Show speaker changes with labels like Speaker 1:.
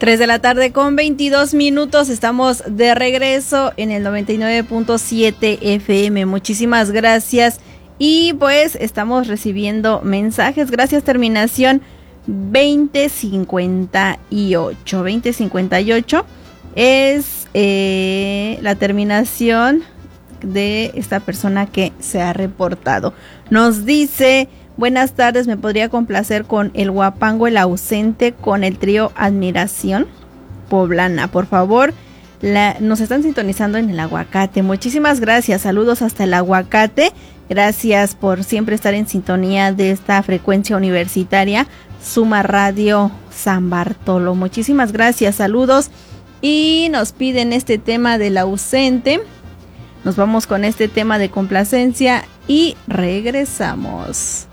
Speaker 1: 3 de la tarde con 22 minutos. Estamos de regreso en el 99.7 FM. Muchísimas gracias. Y pues estamos recibiendo mensajes. Gracias, terminación 2058. 2058 es la terminación de esta persona que se ha reportado. Nos dice: buenas tardes, ¿me podría complacer con el Huapango El Ausente con el trío Admiración Poblana? Por favor, nos están sintonizando en el Aguacate. Muchísimas gracias, saludos hasta el Aguacate. Gracias por siempre estar en sintonía de esta frecuencia universitaria, Suma Radio San Bartolo. Muchísimas gracias, saludos. Y nos piden este tema del ausente. Nos vamos con este tema de complacencia y regresamos.